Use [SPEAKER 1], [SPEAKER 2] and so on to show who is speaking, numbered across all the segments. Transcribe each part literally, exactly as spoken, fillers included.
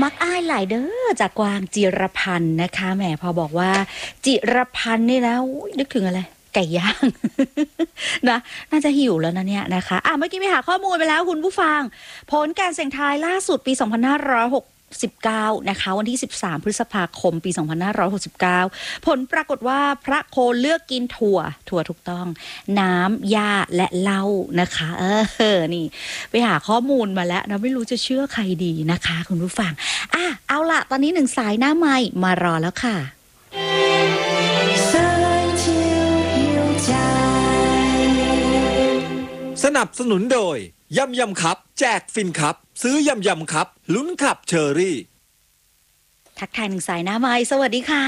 [SPEAKER 1] มักอ้ายหลายเด้อจากกวางจิรพันธ์นะคะแหมพอบอกว่าจิรพันธ์นี่นะนึกถึงอะไรไก่ย่าง นะน่าจะหิวแล้วนะเนี่ยนะคะอ่ะเมื่อกี้ไปหาข้อมูลไปแล้วคุณผู้ฟังผลการเสี่ยงทายล่าสุดปีสองพันห้าร้อยหกสิบเก้านะคะวันที่สิบสามพฤษภาคมปีสองพันห้าร้อยหกสิบเก้าผลปรากฏว่าพระโคเลือกกินถั่วถั่วถูกต้องน้ำหญ้าและเหล้านะคะเออนี่ไปหาข้อมูลมาแล้วนะไม่รู้จะเชื่อใครดีนะคะคุณผู้ฟังอ่ะเอาล่ะตอนนี้หนึ่งสายหน้าไมค์มารอแล้วค่ะ
[SPEAKER 2] สนับสนุนโดยยำยำครับแจกฟินครับซื้อยำยำครับลุ้นขับเชอรี่
[SPEAKER 1] ทักทายหนึ่งสายหน้าไมค์สวัสดีค่ะ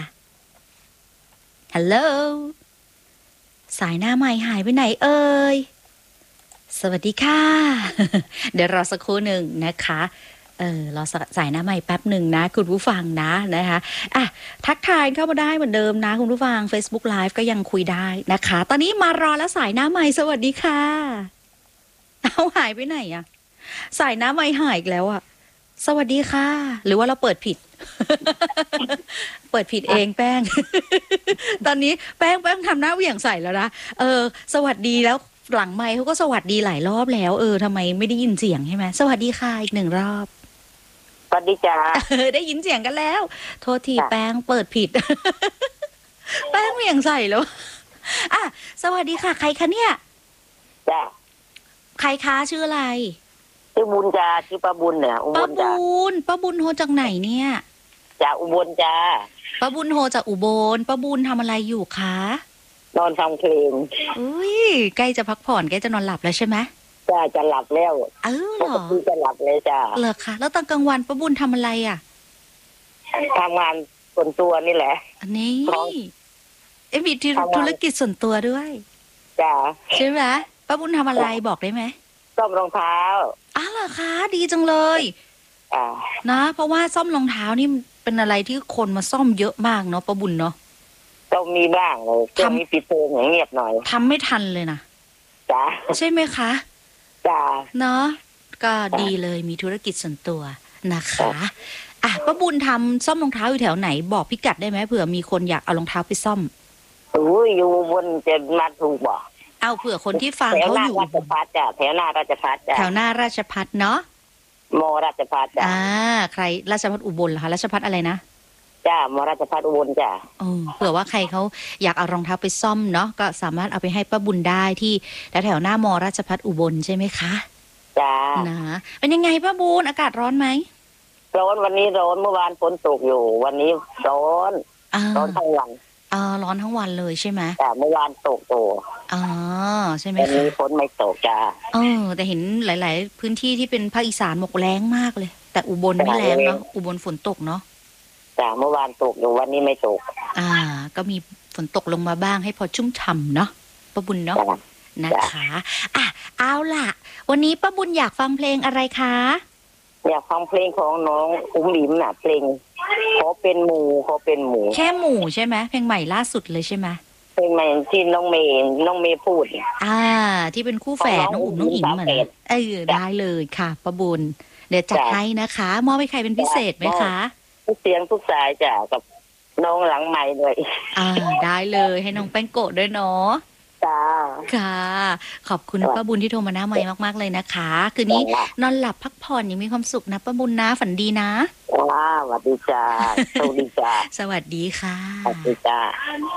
[SPEAKER 1] ฮัลโหลสายหน้าไมค์หายไปไหนเอ่ยสวัสดีค่ะ เดี๋ยวรอสักครู่หนึ่งนะคะเออรอสายหน้าใหม่แป๊บหนึ่งนะคุณผู้ฟังนะนะคะอ่ะทักทายเข้ามาได้เหมือนเดิมนะคุณผู้ฟัง Facebook Live ก็ยังคุยได้นะคะตอนนี้มารอแล้วสายหน้าใหม่สวัสดีค่ะเอาหายไปไหนอะสายหน้าใหม่หายอีกแล้วอะสวัสดีค่ะหรือว่าเราเปิดผิด เปิดผิดเองแป้ง ตอนนี้แป้งแป้งทำหน้าเหวี่ยงใส่แล้วนะเออสวัสดีแล้วหลังไมค์เขาก็สวัสดีหลายรอบแล้วเออทำไมไม่ได้ยินเสียงใช่ไหมสวัสดีค่ะอีกหนึ่งรอบ
[SPEAKER 3] สวัสดีจ้า
[SPEAKER 1] ได้ยินเสียงกันแล้วโทษทีแป้งเปิดผิด แป้งเหวี่ยงใส่แล้วอ่ะสวัสดีค่ะใครคะเนี่ย
[SPEAKER 3] จ้า
[SPEAKER 1] ใครคะชื่ออะไร
[SPEAKER 3] ชื่อบุญจ้าชื่อป้าบุญเนี่ยอุบลจ้า
[SPEAKER 1] ป้าบุญป้าบุญโทรจากไหนเนี่ย
[SPEAKER 3] จากอุบลจ้า
[SPEAKER 1] ป้าบุญโทรจากอุบลป้าบุญทำอะไรอยู่คะ
[SPEAKER 3] นอนฟังเพลง
[SPEAKER 1] อุ้ยใกล้จะพักผ่อนใกล้จะนอนหลับแล้วใช่ไหม
[SPEAKER 3] จ้าจะหลับแล้ว
[SPEAKER 1] เออเหรอ
[SPEAKER 3] จะหลับเลยจ้า
[SPEAKER 1] เหรอคะแล้วตอนกลางวันป้าบุญทำอะไรอ่ะ
[SPEAKER 3] ทำงานส่วนตัวนี่แหละ
[SPEAKER 1] อันนี้เอ็มมีธุรกิจส่วนตัวด้วย
[SPEAKER 3] จ้า
[SPEAKER 1] ใช่ไหมป้าบุญทำอะไรบอกได้ไหม
[SPEAKER 3] ซ่อมรองเท้า
[SPEAKER 1] อ้าวเหรอคะดีจังเลย
[SPEAKER 3] อ่า
[SPEAKER 1] นะเพราะว่าซ่อมรองเท้านี่เป็นอะไรที่คนมาซ่อมเยอะมากเนาะป้าบุญเนาะ
[SPEAKER 3] ต้องมีบ้างเลยต้องมีปิดเทอมอย่างเงียบหน่อย
[SPEAKER 1] ทำไม่ทันเลยนะ
[SPEAKER 3] จ้า
[SPEAKER 1] ใช่ไหมคะ
[SPEAKER 3] จ้า
[SPEAKER 1] เนาะก็ดีเลยมีธุรกิจส่วนตัวนะคะอ่ะป้าบุญทำซ่อมรองเท้าอยู่แถวไหนบอกพิกัดได้ไหมเผื่อมีคนอยากเอารองเท้าไปซ่อม
[SPEAKER 3] อุ้ยอยู่บนจะมาถูกบอก
[SPEAKER 1] เอาเผื่อคนที่ฟังเขาอยู่
[SPEAKER 3] แถวหน้าราชภัฏจ้ะแถวหน้าราชภัฏจ้ะ
[SPEAKER 1] แถวหน้าราชภัฏเนาะ
[SPEAKER 3] มอราชภัฏจ้ะ
[SPEAKER 1] อ่าใครราชภัฏอุบลเหรอคะราชภัฏอะไรนะ
[SPEAKER 3] จ้ามอราชภัฏอุบลจ้ะ
[SPEAKER 1] เออเผื่อว่าใครเขาอยากเอารองเท้าไปซ่อมเนาะก็สามารถเอาไปให้ป้าบุญได้ที่แถวแถวหน้ามอราชภัฏอุบลใช่ไหมคะ
[SPEAKER 3] จ้า
[SPEAKER 1] นะเป็นยังไงป้าบุญอากาศร้อนไหม
[SPEAKER 3] ร้อนวันนี้ร้อนเมื่อวานฝนตกอยู่วันนี้ร้อนร้อนทั้งวัน
[SPEAKER 1] อ่าร้อนทั้งวันเลยใช่ไหม
[SPEAKER 3] แต่เมื่อวานตกโต
[SPEAKER 1] อ๋อใช่ไหม
[SPEAKER 3] คะวันนี้ฝนไม่ตกจ้า
[SPEAKER 1] เออแต่เห็นหลายๆพื้นที่ที่เป็นภาคอีสานหมกแรงมากเลยแต่อุบลไม่แรงเนาะอุบลฝนตกเนาะ
[SPEAKER 3] จ้าเมื่อวานตกอยู่วันนี้ไม่ตก
[SPEAKER 1] อ่าก็มีฝนตกลงมาบ้างให้พอชุ่มฉ่ำเนาะป้าบุญเนาะนะคะอ่ะเอาล่ะวันนี้ป้าบุญอยากฟังเพลงอะไรคะ
[SPEAKER 3] อยากฟังเพลงของน้องอุ้มอิ่มน่ะเพลงขอเป็นหมูขอเป็นหมู
[SPEAKER 1] แค่หมูใช่ไหมเพลงใหม่ล่าสุดเลยใช่ไหม
[SPEAKER 3] เพลงใหม่ที่น้องเมย์น้องเมย์พูด
[SPEAKER 1] อ่าที่เป็นคู่แฝดน้องอุ้มน้องอิ่มเหมือนเออได้เลยค่ะป้าบุญเดี๋ยวจัดให้นะคะมอบให้ใครเป็นพิเศษไหมคะ
[SPEAKER 3] เสียงทุกสายจ้ะกับน้องหลังใหม่ด้วย
[SPEAKER 1] อ่าได้เลยให้น้องแป้งโกะด้วยเนาะ
[SPEAKER 3] จ้า
[SPEAKER 1] ค่ะขอบคุณป้าบุญที่โทรมาหน้าใหม่มากๆเลยนะคะคืนนี้นอนหลับพักผ่อนยังมีความสุขนะป้าบุญนะฝันดีนะ
[SPEAKER 3] ว้าสวัสดีจ้าสวัสดีจ้า
[SPEAKER 1] สวัสดีค่ะ
[SPEAKER 3] สวัสดีจ้า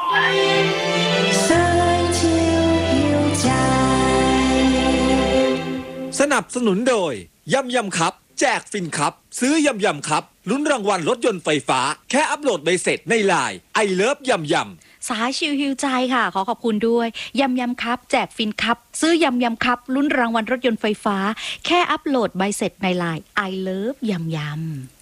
[SPEAKER 2] สนับสนุนโดยยำยำครับแจกฟินครับซื้อยำยำครับลุ้นรางวัลรถยนต์ไฟฟ้าแค่อัปโหลดใบเสร็จในไลน์ไอเลิฟยำยำ
[SPEAKER 1] สายชิวฮิวใจค่ะขอขอบคุณด้วยยำยำครับแจกฟินครับซื้อยำยำครับลุ้นรางวัลรถยนต์ไฟฟ้าแค่อัปโหลดใบเสร็จในไลน์ไอเลิฟยำยำ